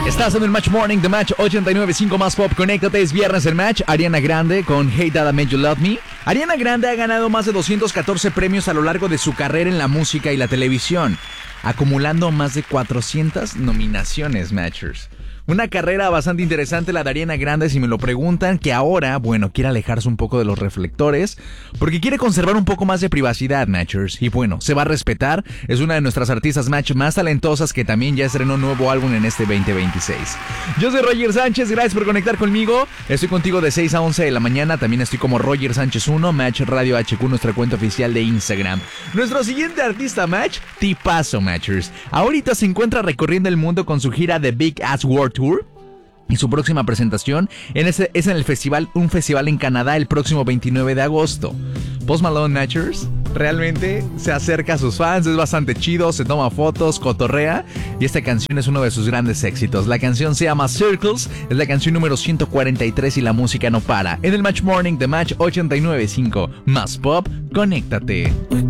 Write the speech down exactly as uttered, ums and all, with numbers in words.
Estás en el Match Morning de Match ochenta y nueve punto cinco Más Pop. Conéctate, es viernes el Match. Ariana Grande con Hey Dada Made You Love Me. Ariana Grande ha ganado más de doscientos catorce premios a lo largo de su carrera en la música y la televisión, acumulando más de cuatrocientas nominaciones, Matchers. Una carrera bastante interesante la de Ariana Grande, si me lo preguntan, que ahora, bueno, quiere alejarse un poco de los reflectores porque quiere conservar un poco más de privacidad, Matchers. Y bueno, se va a respetar. Es una de nuestras artistas Match más talentosas que también ya estrenó un nuevo álbum en este veinte veintiséis. Yo soy Roger Sánchez, gracias por conectar conmigo. Estoy contigo de seis a once de la mañana. También estoy como Roger Sánchez uno, Match Radio H Q, nuestra cuenta oficial de Instagram. Nuestro siguiente artista Match, tipazo, Matchers. Ahorita se encuentra recorriendo el mundo con su gira The Big Ass World Tour. Y su próxima presentación en ese, es en el festival, un festival en Canadá el próximo veintinueve de agosto. Post Malone, Matchers, realmente se acerca a sus fans, es bastante chido, se toma fotos, cotorrea. Y esta canción es uno de sus grandes éxitos. La canción se llama Circles, es la canción número ciento cuarenta y tres y la música no para. En el Match Morning de Match ochenta y nueve punto cinco Más Pop, conéctate.